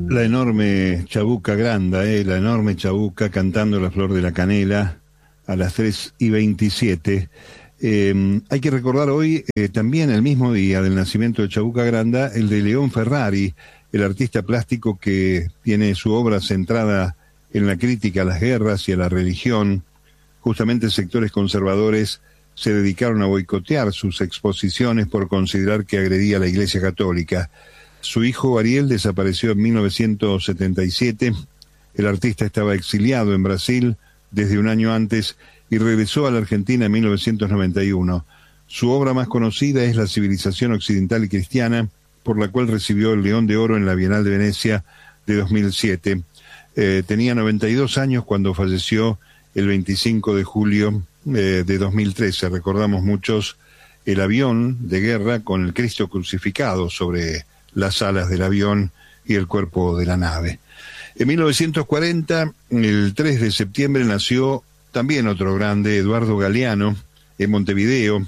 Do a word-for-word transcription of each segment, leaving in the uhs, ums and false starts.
La enorme Chabuca Granda, eh, la enorme Chabuca cantando La Flor de la Canela a las tres y veintisiete. Eh, hay que recordar hoy, eh, también el mismo día del nacimiento de Chabuca Granda, el de León Ferrari, el artista plástico que tiene su obra centrada en la crítica a las guerras y a la religión. Justamente sectores conservadores se dedicaron a boicotear sus exposiciones por considerar que agredía a la Iglesia Católica. Su hijo Ariel desapareció en mil novecientos setenta y siete. El artista estaba exiliado en Brasil desde un año antes y regresó a la Argentina en mil novecientos noventa y uno. Su obra más conocida es La civilización occidental y cristiana, por la cual recibió el León de Oro en la Bienal de Venecia de dos mil siete. Eh, tenía noventa y dos años cuando falleció el veinticinco de julio eh, de dos mil trece. Recordamos muchos el avión de guerra con el Cristo crucificado sobre las alas del avión y el cuerpo de la nave. En mil novecientos cuarenta, el tres de septiembre, nació también otro grande, Eduardo Galeano, en Montevideo.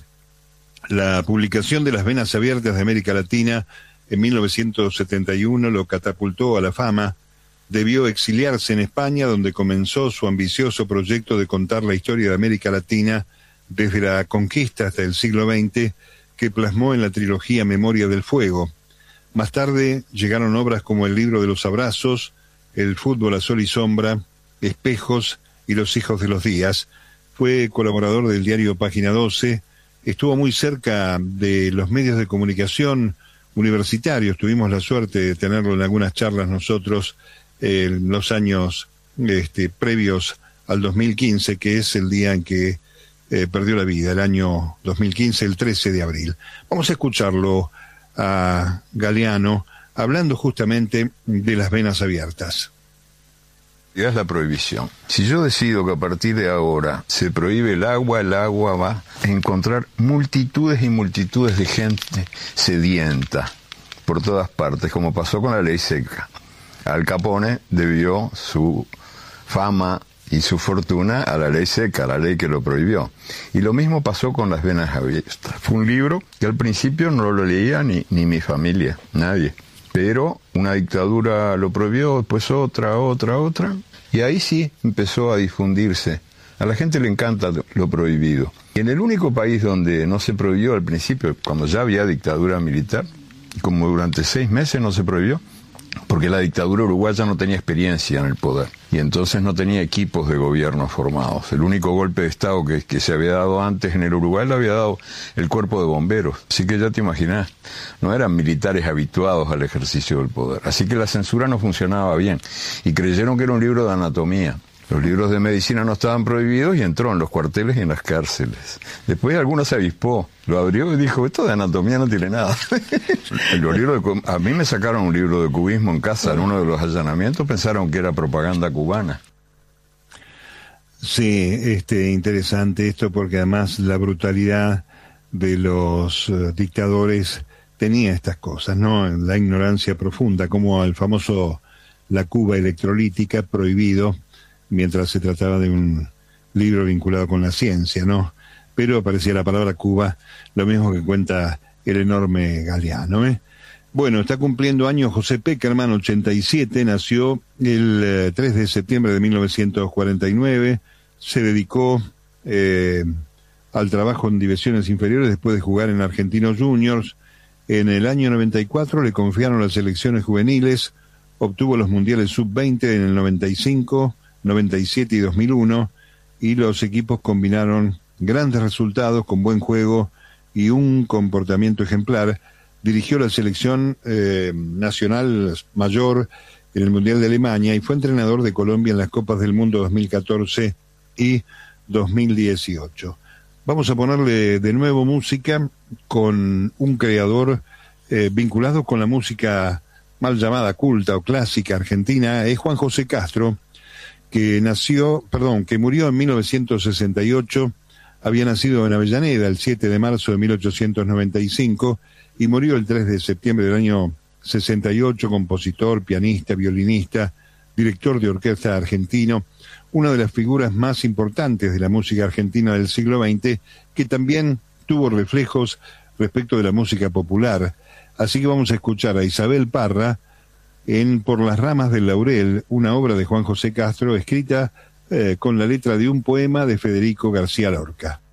La publicación de Las Venas Abiertas de América Latina en mil novecientos setenta y uno lo catapultó a la fama. Debió exiliarse en España, donde comenzó su ambicioso proyecto de contar la historia de América Latina desde la conquista hasta el siglo veinte, que plasmó en la trilogía Memoria del Fuego. Más tarde llegaron obras como El libro de los abrazos, El fútbol a sol y sombra, Espejos y Los hijos de los días. Fue colaborador del diario Página doce, estuvo muy cerca de los medios de comunicación universitarios, tuvimos la suerte de tenerlo en algunas charlas nosotros eh, en los años este, previos al dos mil quince, que es el día en que eh, perdió la vida, el año dos mil quince, el trece de abril. Vamos a escucharlo a Galeano hablando justamente de las venas abiertas. Es la prohibición. Si yo decido que a partir de ahora se prohíbe el agua, el agua va a encontrar multitudes y multitudes de gente sedienta por todas partes, como pasó con la ley seca. Al Capone debió su fama y su fortuna a la ley seca, a la ley que lo prohibió. Y lo mismo pasó con las venas abiertas. Fue un libro que al principio no lo leía ni, ni mi familia, nadie. Pero una dictadura lo prohibió, después otra, otra, otra. Y ahí sí empezó a difundirse. A la gente le encanta lo prohibido. Y en el único país donde no se prohibió al principio, cuando ya había dictadura militar, como durante seis meses no se prohibió, porque la dictadura uruguaya no tenía experiencia en el poder y entonces no tenía equipos de gobierno formados. El único golpe de Estado que, que se había dado antes en el Uruguay lo había dado el cuerpo de bomberos. Así que ya te imaginás, no eran militares habituados al ejercicio del poder. Así que la censura no funcionaba bien y creyeron que era un libro de anatomía. Los libros de medicina no estaban prohibidos y entró en los cuarteles y en las cárceles. Después algunos se avispó, lo abrió y dijo, esto de anatomía no tiene nada. Los libros de, a mí me sacaron un libro de cubismo en casa, en uno de los allanamientos, pensaron que era propaganda cubana. Sí, este, interesante esto porque además la brutalidad de los uh, dictadores tenía estas cosas, ¿no? La ignorancia profunda, como el famoso La Cuba electrolítica, prohibido, mientras se trataba de un libro vinculado con la ciencia, ¿no? Pero aparecía la palabra Cuba, lo mismo que cuenta el enorme Galeano, ¿eh? Bueno, está cumpliendo años José Peckerman, ochenta y siete, nació el eh, tres de septiembre de mil novecientos cuarenta y nueve, se dedicó eh, al trabajo en divisiones inferiores después de jugar en Argentinos Juniors. En el año noventa y cuatro le confiaron las selecciones juveniles, obtuvo los mundiales sub veinte en el noventa y cinco, noventa y siete y dos mil uno, y los equipos combinaron grandes resultados con buen juego y un comportamiento ejemplar. Dirigió la selección eh, nacional mayor en el Mundial de Alemania y fue entrenador de Colombia en las Copas del Mundo dos mil catorce y dos mil dieciocho. Vamos a ponerle de nuevo música con un creador eh, vinculado con la música mal llamada culta o clásica argentina, es Juan José Castro, que nació, perdón, que murió en mil novecientos sesenta y ocho, había nacido en Avellaneda el siete de marzo de mil ochocientos noventa y cinco y murió el tres de septiembre del año sesenta y ocho, compositor, pianista, violinista, director de orquesta argentino, una de las figuras más importantes de la música argentina del siglo veinte, que también tuvo reflejos respecto de la música popular. Así que vamos a escuchar a Isabel Parra en Por las ramas del laurel, una obra de Juan José Castro escrita eh, con la letra de un poema de Federico García Lorca.